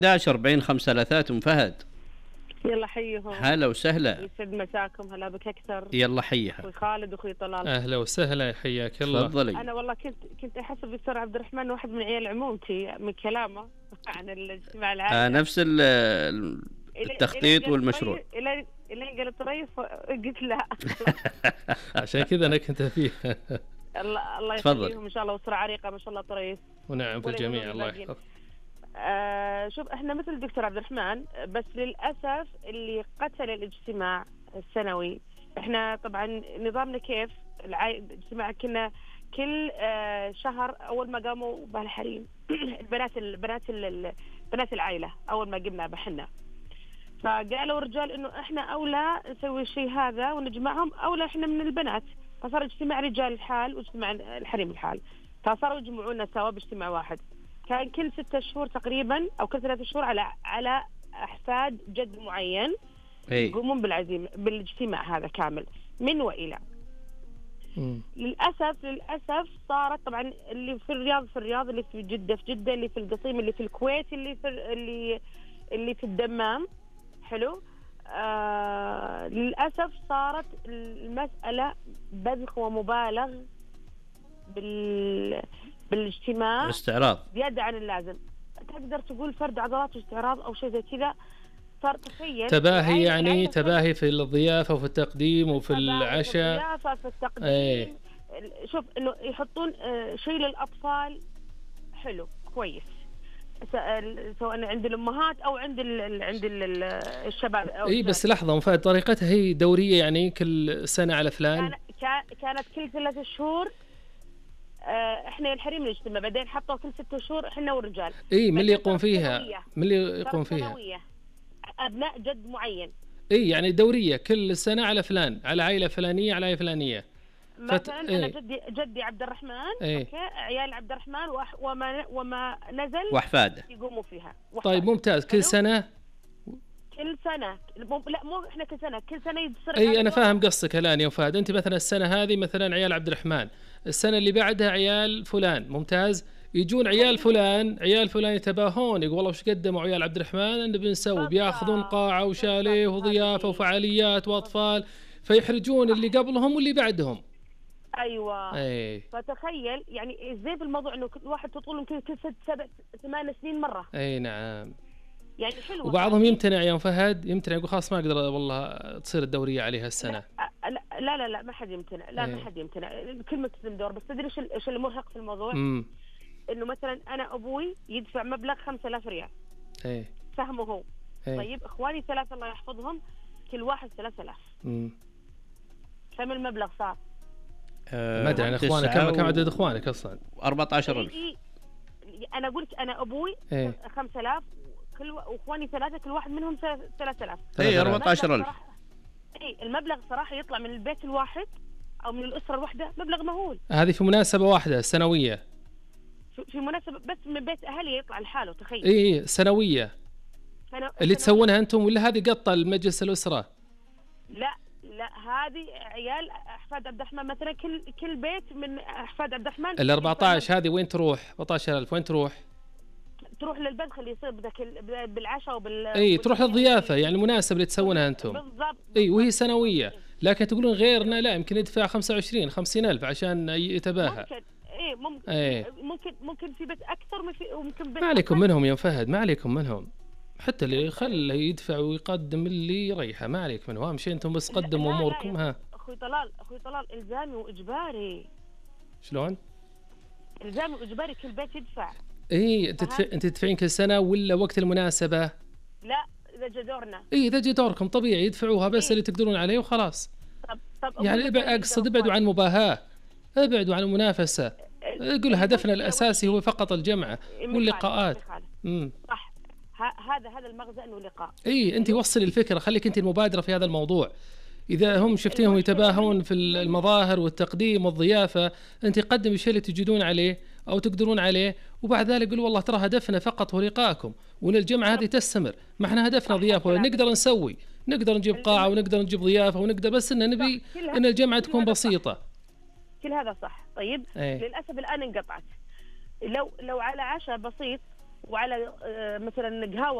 11 40 5 ثلاثات. فهد، يلا حيهم. هلا وسهلا. يسعد مساكم. هلا بك اكثر. يلا حيها. اخوي خالد واخوي طلال. اهلا وسهلا، حياك الله. تفضلي. انا والله كنت احس الدكتور عبد الرحمن واحد من عيال عمومتي من كلامه عن الاجتماع العائلي. نفس التخطيط والمشروع. الين قلت ريس قلت لا. عشان كذا انا كنت فيه. الله يخليهم ان شاء الله، واسره عريقه ما شاء الله طريس. ونعم في الجميع، الله يحفظك. شوف، احنا مثل الدكتور عبد الرحمن، بس للأسف اللي قتل الاجتماع السنوي. احنا طبعا نظامنا كيف الاجتماع كنا كل شهر اول ما قاموا بهالحريم بنات العائلة اول ما قمنا بحنا، فقالوا الرجال انه احنا اولى نسوي الشيء هذا ونجمعهم، اولى احنا من البنات. فصار اجتماع رجال الحال واجتماع الحريم الحال، فصاروا يجمعونا سوا باجتماع واحد. كان كل 6 شهور تقريبا او كل 3 شهور على احفاد جد معين يقومون بالاجتماع هذا كامل من والى. للاسف صارت طبعا اللي في الرياض، اللي في جده في جده، اللي في القصيم، اللي في الكويت، اللي في الدمام. حلو. للاسف صارت المساله بذخ ومبالغ بالاجتماع، استعراض زيادة عن اللازم. تقدر تقول فرد عضلات واستعراض أو شيء زي كذا. صار تخيل تباهي، يعني تباهي في الضيافة وفي التقديم وفي العشاء. الضيافة في التقديم. شوف إنه يحطون شيء للأطفال حلو كويس، سواء عند الأمهات أو عند الشباب. بس لحظة مفاد، طريقتها هي دورية يعني كل سنة على فلان؟ كانت كل 3 شهور. احنا الحريم نجتمع، بعدين حطوا كل 6 شهور احنا والرجال. من اللي يقوم فيها؟ من اللي يقوم فيها؟ سنوية. ابناء جد معين. يعني دورية كل سنة على فلان، على عائلة فلانية، على عائلة فلانية. مثلا انا جدي عبد الرحمن، اوكي، عيال عبد الرحمن وما نزل واحفاده يقوموا فيها. طيب ممتاز. كل سنة؟ لا مو احنا كل سنة يصير. انا فاهم قصدك الان يا وفاد. انت مثلا السنة هذه مثلا عيال عبد الرحمن، السنة اللي بعدها عيال فلان. ممتاز. يجون عيال فلان يتباهون، يقول والله وش قدموا عيال عبد الرحمن، نبي نسوي، بياخذون قاعة وشاليه وضيافة وفعاليات واطفال، فيحرجون اللي قبلهم واللي بعدهم. ايوه. فتخيل يعني زين في الموضوع انه كل واحد تطول كل 6 7 8 سنين مرة. نعم. يعني حلو. وبعضهم يمتنع يا فهد، يقول خلاص ما اقدر والله تصير الدورية عليها السنة. لا ما حد يمتنع. ما حد يمتنع. كلمة تلزم دور. بس تدري ايش المرهق في الموضوع؟ انه مثلا انا ابوي يدفع مبلغ 5000 ريال. سهمه هو. طيب اخواني 3 الله يحفظهم كل واحد 3000. كم المبلغ صار؟ ما ادري عن اخوانك، كم عدد اخوانك اصلا؟ 14000. انا قلت انا ابوي 5000 واخواني 3 كل واحد منهم 3000. 14000. المبلغ صراحة يطلع من البيت الواحد او من الاسرة الواحدة مبلغ مهول. هذه في مناسبة واحدة سنوية؟ في مناسبة بس من بيت اهلي يطلع لحاله. تخيل. سنوية اللي تسوونها انتم، ولا هذه قطة المجلس الاسرة؟ لا هذه عيال احفاد عبد الرحمن مثلا، كل بيت من احفاد عبد الرحمن. ال 14 هذه وين تروح؟ 14000 وين تروح للبذخ اللي يصير بالعشاء تروح للضيافة، يعني المناسبة اللي تسوونها انتم. بالضبط. وهي سنوية. لكن تقولون غيرنا لا، يمكن يدفع 25 50,000 عشان يتباهى. ممكن في بيت اكثر، ممكن بيت. ما عليكم منهم يا فهد، ما عليكم منهم. حتى اللي خله يدفع ويقدم اللي يريحه، ما عليك منه. اهم شيء انتم بس قدموا اموركم. اخوي طلال الزامي واجباري. شلون الزامي واجباري؟ كل بيت يدفع. انت تدفعين كل سنه ولا وقت المناسبه؟ لا اذا جا دورنا. اذا جا دوركم طبيعي يدفعوها، بس اللي تقدرون عليه وخلاص. طب يعني اقصد ابعدوا عن المباهاه، ابعدوا عن المنافسه. يقول هدفنا الاساسي هو فقط الجمعه واللقاءات. صح. هذا المغزى انه لقاء. انت وصلي الفكره، خليك انت المبادره في هذا الموضوع. اذا هم شفتيهم يتباهون في المظاهر والتقديم والضيافه، انت قدم الشيء اللي تجدون عليه او تقدرون عليه، وبعد ذلك قول والله ترى هدفنا فقط هو لقائكم، وان الجمعه هذه تستمر. ما احنا هدفنا ضيافه، نقدر نسوي، نقدر نجيب قاعه ونقدر نجيب ضيافه ونقدر، بس ان نبي ان الجمعه تكون بسيطه. كل هذا صح. طيب للاسف الان انقطعت. لو على عشاء بسيط وعلى مثلا قهوه